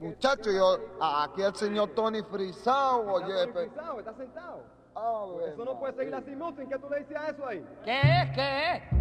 Muchacho, aquí el señor Tony frisado, oye. Está sentado. Eso no puede seguir así, Musin. ¿Qué tú le dices a eso ahí? ¿Qué es?